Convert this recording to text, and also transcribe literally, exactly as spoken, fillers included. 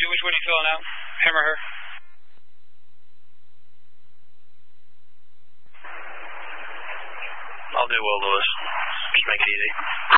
which one are you filling out? Him or her? I'll do Will Lewis. Just make it easy.